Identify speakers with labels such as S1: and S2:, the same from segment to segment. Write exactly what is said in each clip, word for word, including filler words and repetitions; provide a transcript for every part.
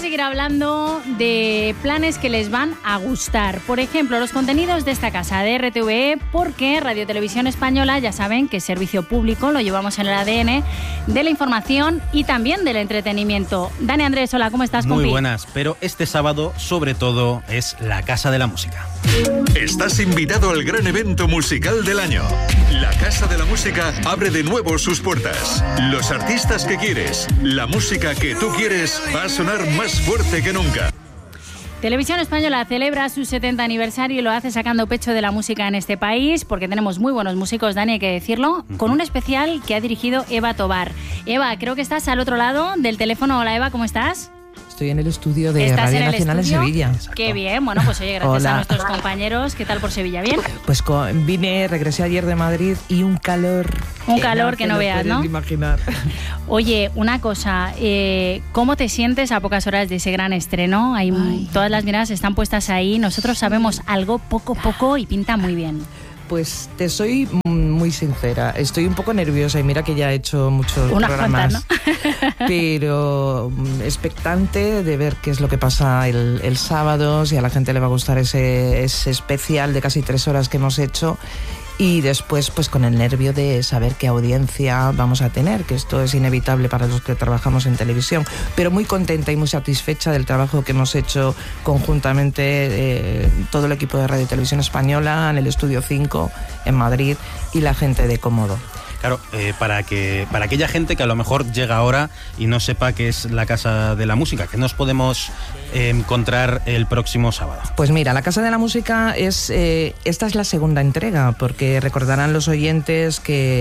S1: seguir hablando de planes que les van a gustar. Por ejemplo, los contenidos de esta casa de R T V E, porque Radio Televisión Española, ya saben que es servicio público, lo llevamos en el A D N de la información y también del entretenimiento. Dani Andrés, hola, ¿cómo estás, compi?
S2: Muy buenas, pero este sábado, sobre todo, es la Casa de la Música.
S3: Estás invitado al gran evento musical del año. La Casa de la Música abre de nuevo sus puertas. Los artistas que quieres, la música que tú quieres, va a sonar más fuerte que nunca.
S1: Televisión Española celebra su setenta aniversario y lo hace sacando pecho de la música en este país, porque tenemos muy buenos músicos, Dani, hay que decirlo, con un especial que ha dirigido Eva Tobar. Eva, creo que estás al otro lado del teléfono. Hola, Eva, ¿cómo estás?
S4: Estoy en el estudio de Radio en Nacional en Sevilla.
S1: Exacto. Qué bien, bueno, pues oye, gracias Hola. a nuestros compañeros. ¿Qué tal por Sevilla? ¿Bien?
S4: Pues con, vine, regresé ayer de Madrid y un calor...
S1: Un calor que no, que no veas, ¿no?
S4: Imaginar.
S1: Oye, una cosa, eh, ¿cómo te sientes a pocas horas de ese gran estreno? Hay, todas las miradas están puestas ahí, nosotros sabemos algo poco poco y pinta muy bien.
S4: Pues te soy muy sincera, estoy un poco nerviosa y mira que ya he hecho muchos
S1: Unas
S4: programas,
S1: cuantas, ¿no?
S4: Pero expectante de ver qué es lo que pasa el, el sábado, si a la gente le va a gustar ese, ese especial de casi tres horas que hemos hecho. Y después, pues con el nervio de saber qué audiencia vamos a tener, que esto es inevitable para los que trabajamos en televisión, pero muy contenta y muy satisfecha del trabajo que hemos hecho conjuntamente eh, todo el equipo de Radio Televisión Española en el Estudio cinco en Madrid y la gente de Cómodo.
S2: Claro, eh, para que para aquella gente que a lo mejor llega ahora y no sepa qué es la Casa de la Música, ¿qué nos podemos eh, encontrar el próximo sábado?
S4: Pues mira, la Casa de la Música es eh, esta es la segunda entrega, porque recordarán los oyentes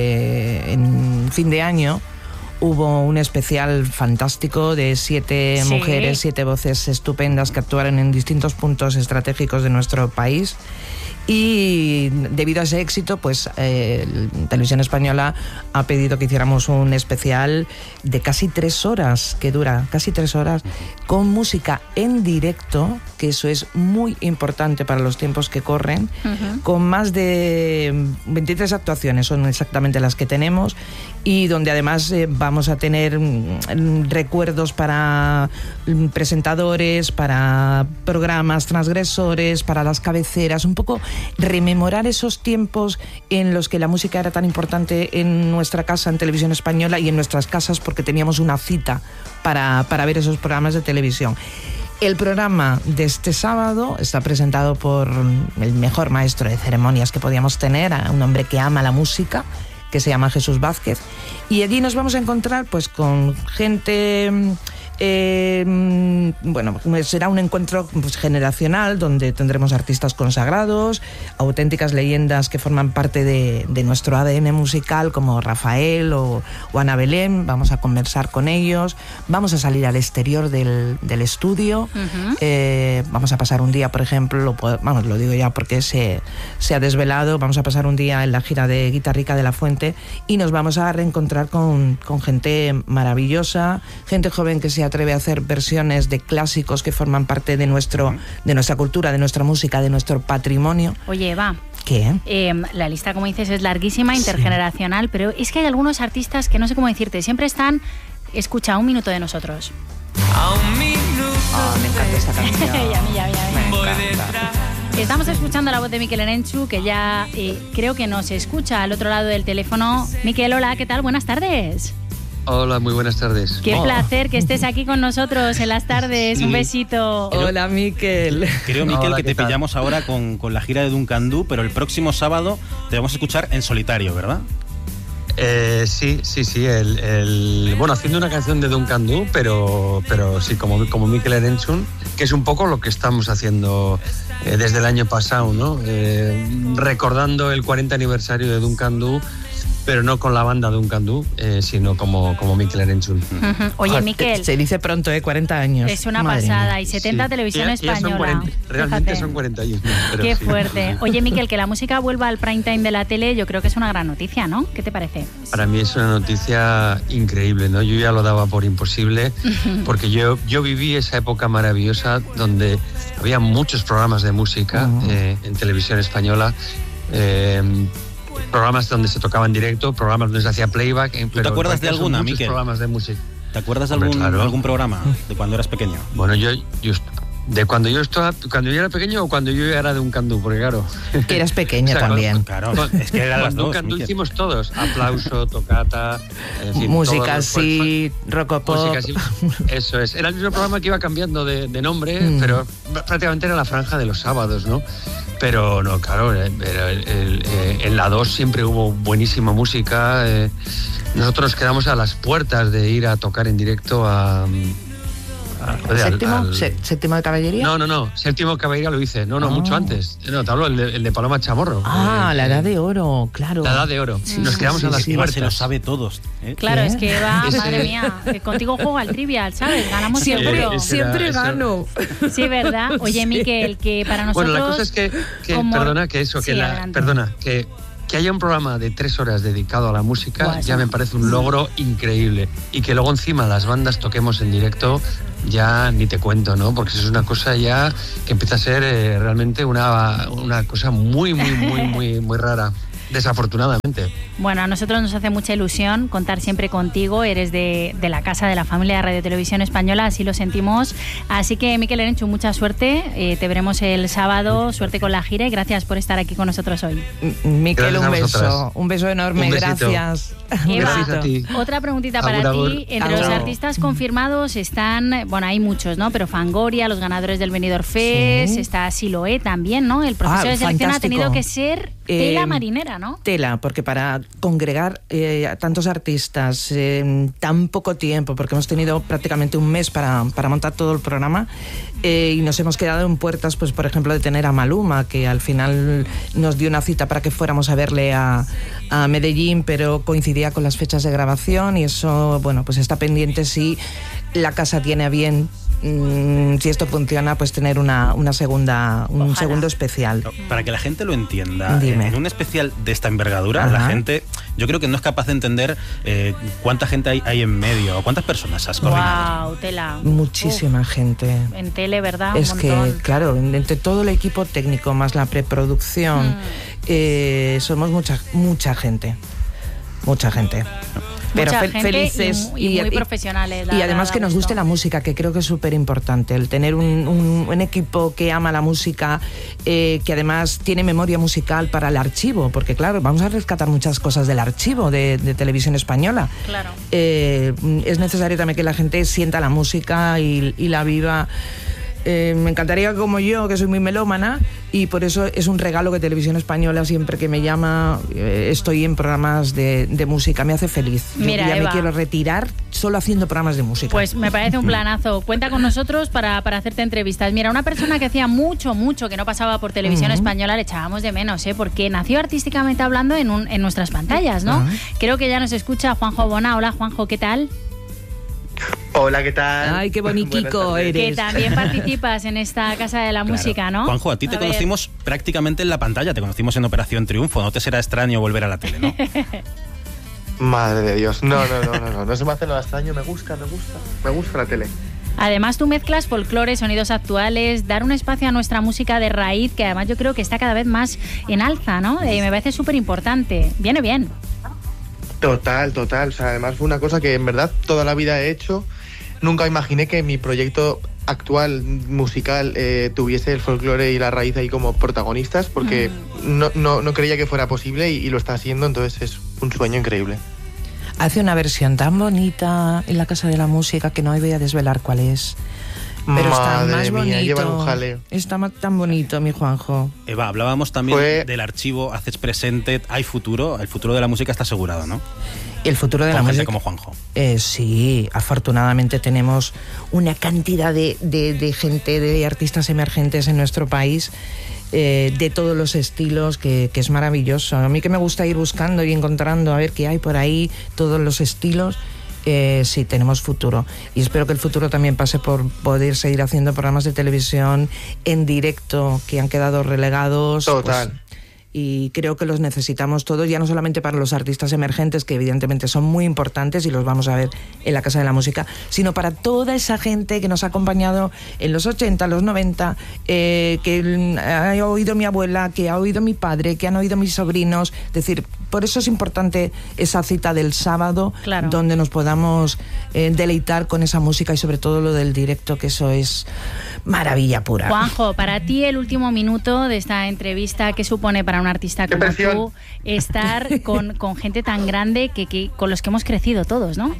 S4: que en fin de año hubo un especial fantástico de siete sí. mujeres, siete voces estupendas que actuaron en distintos puntos estratégicos de nuestro país. Y debido a ese éxito, pues eh, Televisión Española ha pedido que hiciéramos un especial de casi tres horas, que dura casi tres horas, con música en directo, que eso es muy importante para los tiempos que corren, uh-huh. con más de veintitrés actuaciones, son exactamente las que tenemos, y donde además eh, vamos a tener mm, recuerdos para mm, presentadores, para programas transgresores, para las cabeceras, un poco rememorar esos tiempos en los que la música era tan importante en nuestra casa, en Televisión Española, y en nuestras casas porque teníamos una cita para, para ver esos programas de televisión. El programa de este sábado está presentado por el mejor maestro de ceremonias que podíamos tener, a un hombre que ama la música, que se llama Jesús Vázquez, y allí nos vamos a encontrar pues con gente... Eh, bueno, será un encuentro pues, generacional donde tendremos artistas consagrados, auténticas leyendas que forman parte de, de nuestro A D N musical, como Rafael o, o Ana Belén. Vamos a conversar con ellos, vamos a salir al exterior del, del estudio, uh-huh. eh, vamos a pasar un día, por ejemplo, lo, vamos, lo digo ya porque se, se ha desvelado, vamos a pasar un día en la gira de Guitarrica de la Fuente y nos vamos a reencontrar con, con gente maravillosa, gente joven que se ha atreve a hacer versiones de clásicos que forman parte de nuestro de nuestra cultura, de nuestra música, de nuestro patrimonio.
S1: Oye, Eva,
S4: ¿qué?
S1: Eh, la lista, como dices, es larguísima, intergeneracional, sí. Pero es que hay algunos artistas que no sé cómo decirte, siempre están, escucha, un minuto de nosotros.
S4: A un minuto. Ah, me encanta esta canción.
S1: ya, ya, ya, ya.
S4: Me encanta.
S1: Estamos escuchando la voz de Mikel Erenchu, que ya eh, creo que nos escucha al otro lado del teléfono. Mikel, hola, ¿qué tal? Buenas tardes.
S5: Hola, muy buenas tardes.
S1: Qué
S5: oh.
S1: placer que estés aquí con nosotros en las tardes. Sí. Un besito.
S4: Hola, Mikel.
S2: Creo, Mikel,
S5: Hola,
S2: que te
S5: tal?
S2: pillamos ahora con, con la gira de Duncan Du, pero el próximo sábado te vamos a escuchar en solitario, ¿verdad?
S5: Eh, sí, sí, sí. El, el, bueno, haciendo una canción de Duncan Du, pero, pero sí, como, como Mikel Erenchu, que es un poco lo que estamos haciendo eh, desde el año pasado, ¿no? Eh, recordando el cuarenta aniversario de Duncan Du, pero no con la banda Duncan Du, eh, sino como, como Mikel Erenchu.
S1: Uh-huh. Oye, Mikel.
S4: Se dice pronto, ¿eh? cuarenta años.
S1: Es una
S4: Madre
S1: pasada.
S4: mía.
S1: Y setenta
S5: sí.
S1: Televisión
S5: ya,
S1: Española.
S5: Ya son cuarenta, realmente
S1: Fíjate.
S5: son cuarenta años. Pero
S1: Qué
S5: sí,
S1: fuerte.
S5: sí.
S1: Oye, Mikel, que la música vuelva al prime time de la tele, yo creo que es una gran noticia, ¿no? ¿Qué te parece?
S5: Para mí es una noticia increíble, ¿no? Yo ya lo daba por imposible, porque yo, yo viví esa época maravillosa donde había muchos programas de música uh-huh. eh, en Televisión Española. Eh, programas donde se tocaba en directo, programas donde se hacía playback.
S2: ¿Tú te acuerdas de alguna,
S5: Mikel?
S2: Mikel?
S5: Programas de música.
S2: ¿Te acuerdas de
S5: Hombre,
S2: algún,
S5: claro.
S2: algún programa de cuando eras pequeño?
S5: Bueno, yo, yo de cuando yo estaba, cuando yo era pequeño o cuando yo era de un candú, porque claro.
S4: Que eras pequeña
S5: O sea,
S4: también.
S2: Claro, es que eran las
S5: Cuando un
S2: dos.
S5: candú
S2: Miquel.
S5: hicimos todos, aplauso, tocata, en fin,
S4: Música
S5: todos los-
S4: así, rocopop.
S5: Música así, eso es. Era el mismo programa que iba cambiando de, de nombre,
S4: Mm.
S5: pero prácticamente era la franja de los sábados, ¿no? Pero no, claro, era el- el- eh, en la dos siempre hubo buenísima música. eh, Nosotros quedamos a las puertas de ir a tocar en directo a... a- joder, al-
S4: ¿Séptimo?
S5: al-
S4: Se- ¿Séptimo de caballería?
S5: No, no, no. Séptimo Caballería lo hice. No, no,
S4: Ah.
S5: mucho antes. No, te hablo el de, el de Paloma Chamorro.
S4: Ah,
S5: Eh,
S4: la edad de oro, claro.
S5: La edad de oro.
S4: Sí,
S5: Nos
S4: sí,
S5: quedamos
S4: sí,
S5: a las
S4: sí.
S2: Eva
S5: puertas.
S2: se lo sabe todos. ¿eh?
S1: Claro,
S4: ¿Qué?
S1: es que va,
S5: Ese-
S1: madre mía, que contigo juego al trivial, ¿sabes? Ganamos
S5: Siempre,
S1: seguro.
S5: ese era-
S4: Siempre
S5: ese-
S4: gano.
S1: Sí, ¿verdad? Oye,
S4: Sí.
S1: Miquel, que para nosotros...
S5: Bueno, la cosa es que, que
S1: como-
S5: perdona, que eso, que
S1: Sí,
S5: la,
S1: adelante.
S5: perdona, que, que haya un programa de tres horas dedicado a la música
S1: Guau,
S5: ya
S1: eso.
S5: me parece un logro increíble. Y que luego encima las bandas toquemos en directo, ya ni te cuento, ¿no? Porque eso es una cosa ya que empieza a ser eh, realmente una, una cosa muy, muy, muy, muy, muy rara. Desafortunadamente.
S1: Bueno, a nosotros nos hace mucha ilusión contar siempre contigo. Eres de, de la casa de la familia de Radio Televisión Española, así lo sentimos. Así que, Miquel Erenchu, mucha suerte. Eh, te veremos el sábado. Suerte con la gira y gracias por estar aquí con nosotros hoy.
S4: M- Miquel,
S5: Gracias a
S4: un beso.
S5: vosotras.
S4: Un beso enorme,
S5: Un besito.
S4: gracias.
S1: Eva,
S5: Gracias a ti.
S1: otra preguntita
S5: Agur,
S1: para
S5: agur.
S1: ti. Entre los
S4: Agur.
S1: artistas confirmados están, bueno, hay muchos, ¿no? Pero Fangoria, los ganadores del Benidorm Fest,
S4: Sí.
S1: está Siloé también, ¿no? El proceso
S4: Ah,
S1: de selección ha
S4: fantástico.
S1: tenido que ser tela
S4: Eh,
S1: marinera, ¿no?
S4: Tela, porque para congregar eh, a tantos artistas en tan poco tiempo, porque hemos tenido prácticamente un mes para, para montar todo el programa, eh, y nos hemos quedado en puertas, pues por ejemplo, de tener a Maluma, que al final nos dio una cita para que fuéramos a verle a, a Medellín, pero coincidía con las fechas de grabación y eso, bueno, pues está pendiente si la casa tiene a bien, mm, si esto funciona, pues tener una, una segunda, un
S1: Ojalá.
S4: segundo especial.
S2: Para que la gente lo entienda,
S4: Dime.
S2: en un especial de esta envergadura,
S4: Ajá.
S2: la gente, yo creo que no es capaz de entender eh, cuánta gente hay, hay en medio, o cuántas personas has coordinado.
S1: Wow, tela.
S4: Muchísima gente.
S1: Uf, en tele, ¿verdad?
S4: Es
S1: Un
S4: que,
S1: montón.
S4: claro, entre todo el equipo técnico más la preproducción,
S1: Mm.
S4: eh, somos mucha mucha gente. Mucha gente. Pero
S1: Mucha
S4: fel-
S1: gente
S4: felices
S1: y, y muy profesionales.
S4: y
S1: da-
S4: además
S1: da
S4: que nos
S1: gusto.
S4: guste la música, que creo que es súper importante, el tener un, un- un equipo que ama la música, eh, que además tiene memoria musical para el archivo, porque claro, vamos a rescatar muchas cosas del archivo de, de Televisión Española.
S1: Claro.
S4: Eh, es necesario también que la gente sienta la música y, y la viva. Eh, me encantaría como yo, que soy muy melómana, y por eso es un regalo que Televisión Española, siempre que me llama, eh, estoy en programas de, de música, me hace feliz. Yo
S1: Mira,
S4: ya
S1: Eva.
S4: me quiero retirar solo haciendo programas de música.
S1: Pues me parece un planazo. Cuenta con nosotros para, para hacerte entrevistas. Mira, una persona que hacía mucho, mucho que no pasaba por Televisión
S4: Ujú.
S1: Española le echábamos de menos, ¿eh? Porque nació artísticamente hablando en, un, en nuestras pantallas, ¿no?
S4: Ajá.
S1: Creo que ya nos escucha Juanjo Bona. Hola, Juanjo, ¿qué tal?
S6: Hola, ¿qué tal?
S4: Ay, qué bonitico
S6: Buenas tardes.
S1: Que
S4: eres.
S1: también participas en esta Casa de la
S2: Claro.
S1: Música, ¿no?
S2: Juanjo, a ti te
S1: A ver.
S2: conocimos prácticamente en la pantalla, te conocimos en Operación Triunfo, no te será extraño volver a la tele, ¿no?
S6: Madre de Dios. No, no, no, no, no. No se me hace nada extraño. Me gusta, me gusta. Me gusta la tele.
S1: Además, tú mezclas folclore, sonidos actuales, dar un espacio a nuestra música de raíz, que además yo creo que está cada vez más en alza, ¿no? Eh, me parece súper importante. Viene bien.
S6: Total, total. O sea, además fue una cosa que en verdad toda la vida he hecho. Nunca imaginé que mi proyecto actual musical eh, tuviese el folclore y la raíz ahí como protagonistas, porque no, no, no creía que fuera posible y, y lo está haciendo, entonces es un sueño increíble.
S4: Hace una versión tan bonita en la Casa de la Música que no voy a desvelar cuál es. Pero está
S6: Madre
S4: más
S6: mía,
S4: bonito.
S6: lleva un jaleo.
S4: Está ma- tan bonito, mi Juanjo.
S2: Eva, hablábamos también
S6: Fue-
S2: del archivo Haces Presente, hay futuro, el futuro de la música está asegurado, ¿no?
S4: El futuro de
S2: Con
S4: la
S2: gente
S4: música.
S2: como Juanjo.
S4: Eh, sí, afortunadamente tenemos una cantidad de, de- de gente, de artistas emergentes en nuestro país, eh, de todos los estilos, que, que es maravilloso. A mí que me gusta ir buscando y encontrando a ver qué hay por ahí, todos los estilos. Eh, sí, tenemos futuro. Y espero que el futuro también pase por poder seguir haciendo programas de televisión en directo que han quedado relegados.
S6: Total.
S4: Pues, y creo que los necesitamos todos, ya no solamente para los artistas emergentes, que evidentemente son muy importantes y los vamos a ver en la Casa de la Música, sino para toda esa gente que nos ha acompañado en los ochenta, los noventa, eh, que ha oído mi abuela, que ha oído mi padre, que han oído mis sobrinos. Es decir, por eso es importante esa cita del sábado, claro, donde nos podamos eh, deleitar con esa música y sobre todo lo del directo, que eso es maravilla pura.
S1: Juanjo, para ti el último minuto de esta entrevista, ¿qué supone para un artista como tú estar con, con gente tan grande que, que con los que hemos crecido todos, ¿no?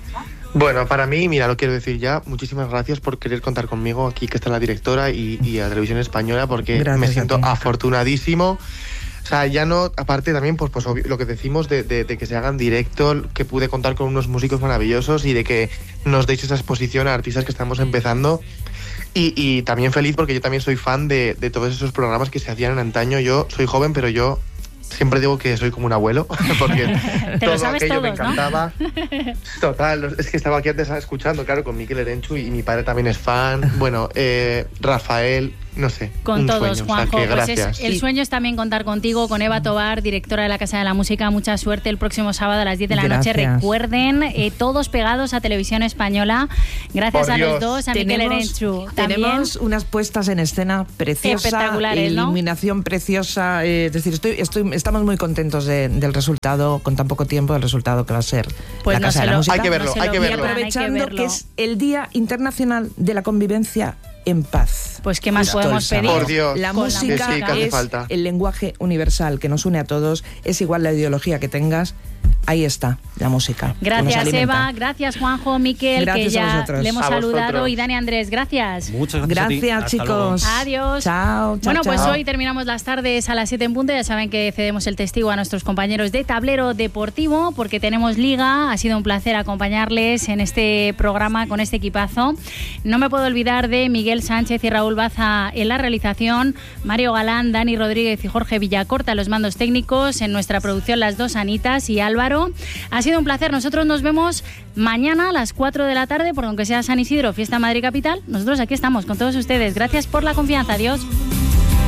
S6: Bueno, para mí, mira, lo quiero decir ya, muchísimas gracias por querer contar conmigo aquí, que está la directora y, y a Televisión Española, porque gracias, me siento afortunadísimo. O sea, ya no, aparte también, pues, pues obvio, lo que decimos de, de, de que se hagan directo, que pude contar con unos músicos maravillosos y de que nos deis esa exposición a artistas que estamos empezando. Y, y también feliz porque yo también soy fan de, de todos esos programas que se hacían en antaño. Yo soy joven, pero yo siempre digo que soy como un abuelo, porque todo aquello todos, me encantaba. ¿No? Total, es que estaba aquí antes escuchando, claro, con Mikel Erenchu, y mi padre también es fan. Bueno, eh, Rafael, no sé.
S1: Con todos,
S6: sueño,
S1: Juanjo.
S6: O sea, que
S1: pues
S6: gracias.
S1: Es, el sueño es también contar contigo, con Eva Tobar, directora de la Casa de la Música. Mucha suerte el próximo sábado a las diez de la gracias. noche. Recuerden, eh, todos pegados a Televisión Española. Gracias Por a Dios. los dos, a Mikel Erenchu.
S4: Tenemos unas puestas en escena preciosas,
S1: espectaculares, ¿no?
S4: Iluminación preciosa. Eh, es decir, estoy, estoy, estamos muy contentos de, del resultado, con tan poco tiempo, del resultado que va a ser
S1: pues
S4: la
S1: no
S4: Casa de
S1: lo,
S4: la Música.
S6: Hay que verlo,
S1: no
S6: hay que verlo.
S4: Y aprovechando
S1: hay que,
S4: que es el Día Internacional de la Convivencia en Paz.
S1: Pues qué más
S4: Justo
S1: podemos pedir.
S6: Por Dios.
S4: La música
S6: sí, que
S4: es
S6: falta.
S4: el lenguaje universal que nos une a todos. Es igual la ideología que tengas. Ahí está la música.
S1: Gracias, Eva. Gracias, Juanjo, Miquel,
S4: gracias
S1: que ya le hemos
S6: a
S1: saludado.
S6: Vosotros.
S1: Y Dani Andrés, gracias.
S2: Muchas gracias.
S4: Gracias, chicos.
S1: Adiós.
S4: Chao, chao.
S1: Bueno, pues
S4: chao.
S1: hoy terminamos las tardes a las siete en punto. Ya saben que cedemos el testigo a nuestros compañeros de Tablero Deportivo porque tenemos liga. Ha sido un placer acompañarles en este programa con este equipazo. No me puedo olvidar de Miguel Sánchez y Raúl Baza en la realización, Mario Galán, Dani Rodríguez y Jorge Villacorta los mandos técnicos, en nuestra producción las dos Anitas y Álvaro. Ha sido un placer. Nosotros nos vemos mañana a las cuatro de la tarde, porque aunque sea San Isidro, fiesta en Madrid Capital, nosotros aquí estamos con todos ustedes. Gracias por la confianza. Adiós.